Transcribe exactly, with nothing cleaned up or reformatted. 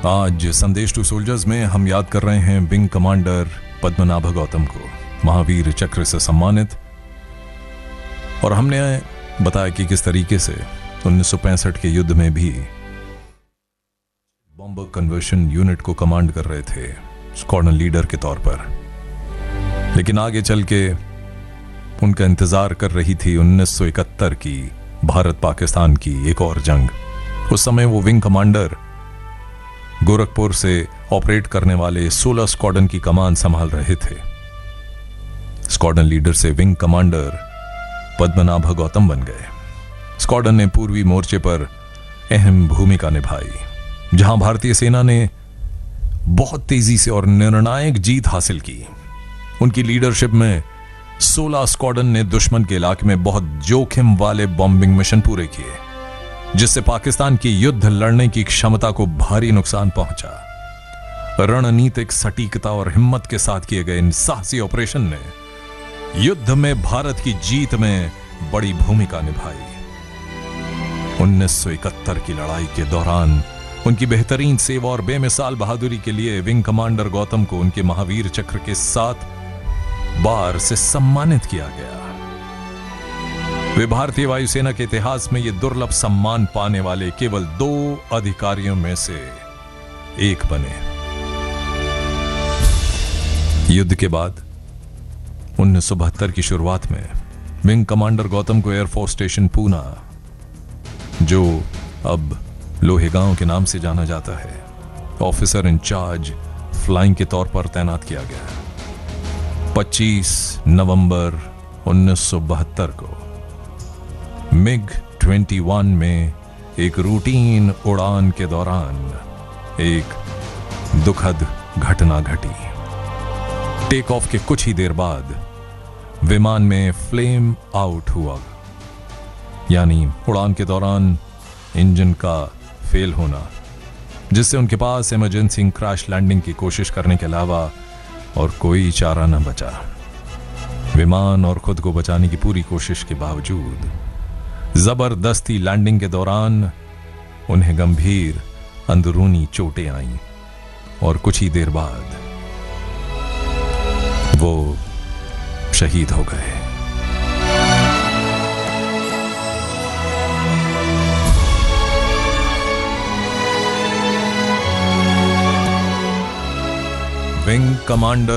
आज संदेश to soldiers में हम याद कर रहे हैं विंग कमांडर पद्मनाभ गौतम को, महावीर चक्र से सम्मानित। और हमने बताया कि किस तरीके से उन्नीस सौ पैंसठ के युद्ध में भी बॉम्बर कन्वर्शन यूनिट को कमांड कर रहे थे स्क्वाड्रन लीडर के तौर पर। लेकिन आगे चल के उनका इंतजार कर रही थी उन्नीस सौ इकहत्तर की भारत पाकिस्तान की एक और जंग। उस समय वो विंग कमांडर गोरखपुर से ऑपरेट करने वाले सोलह स्क्वाड्रन की कमान संभाल रहे थे। स्क्वाड्रन लीडर से विंग कमांडर पद्मनाभ गौतम बन गए। स्क्वाड्रन ने पूर्वी मोर्चे पर अहम भूमिका निभाई, जहां भारतीय सेना ने बहुत तेजी से और निर्णायक जीत हासिल की। उनकी लीडरशिप में सोलह स्क्वाड्रन ने दुश्मन के इलाके में बहुत जोखिम वाले बॉम्बिंग मिशन पूरे किए, जिससे पाकिस्तान की युद्ध लड़ने की क्षमता को भारी नुकसान पहुंचा। रणनीतिक सटीकता और हिम्मत के साथ किए गए इन साहसी ऑपरेशन ने युद्ध में भारत की जीत में बड़ी भूमिका निभाई। उन्नीस सौ इकहत्तर की लड़ाई के दौरान उनकी बेहतरीन सेवा और बेमिसाल बहादुरी के लिए विंग कमांडर गौतम को उनके महावीर चक्र के साथ बार से सम्मानित किया गया। वे भारतीय वायुसेना के इतिहास में यह दुर्लभ सम्मान पाने वाले केवल दो अधिकारियों में से एक बने। युद्ध के बाद उन्नीस सौ बहत्तर की शुरुआत में विंग कमांडर गौतम को एयरफोर्स स्टेशन पूना, जो अब लोहेगांव के नाम से जाना जाता है, ऑफिसर इंचार्ज फ्लाइंग के तौर पर तैनात किया गया। पच्चीस नवंबर उन्नीस सौ बहत्तर को मिग इक्कीस में एक रूटीन उड़ान के दौरान एक दुखद घटना घटी। टेक ऑफ के कुछ ही देर बाद विमान में फ्लेम आउट हुआ, यानी उड़ान के दौरान इंजन का फेल होना, जिससे उनके पास इमरजेंसी क्रैश लैंडिंग की कोशिश करने के अलावा और कोई चारा न बचा। विमान और खुद को बचाने की पूरी कोशिश के बावजूद जबरदस्ती लैंडिंग के दौरान उन्हें गंभीर अंदरूनी चोटें आईं और कुछ ही देर बाद वो शहीद हो गए। Wing commander